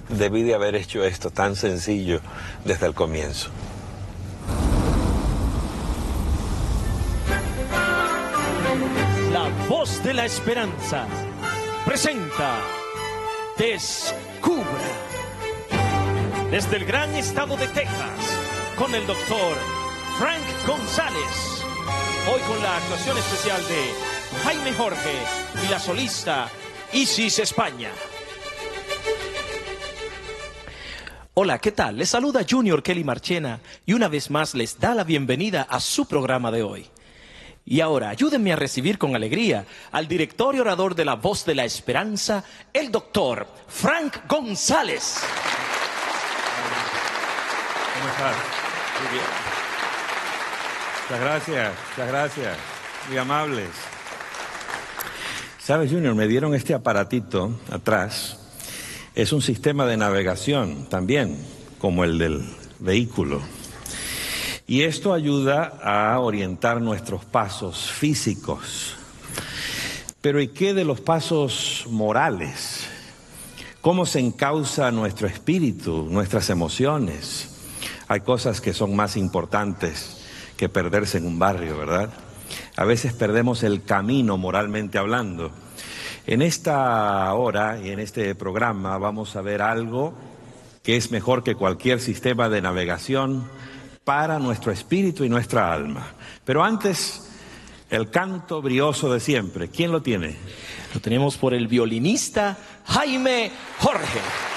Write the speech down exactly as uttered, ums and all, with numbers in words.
debí de haber hecho esto tan sencillo desde el comienzo. La Voz de la Esperanza presenta Descubra. Desde el gran estado de Texas, con el doctor Frank González. Hoy con la actuación especial de Jaime Jorge y la solista Isis España. Hola, ¿qué tal? Les saluda Junior Kelly Marchena y una vez más les da la bienvenida a su programa de hoy. Y ahora, ayúdenme a recibir con alegría al director y orador de La Voz de la Esperanza, el doctor Frank González. ¿Cómo estás? Muy bien. Muchas gracias, muchas gracias. Muy amables. ¿Sabes, Junior? Me dieron este aparatito atrás. Es un sistema de navegación también, como el del vehículo. Y esto ayuda a orientar nuestros pasos físicos. Pero ¿y qué de los pasos morales? ¿Cómo se encausa nuestro espíritu, nuestras emociones? Hay cosas que son más importantes que perderse en un barrio, ¿verdad? A veces perdemos el camino moralmente hablando. En esta hora y en este programa vamos a ver algo que es mejor que cualquier sistema de navegación para nuestro espíritu y nuestra alma. Pero antes, el canto brioso de siempre. ¿Quién lo tiene? Lo tenemos por el violinista Jaime Jorge.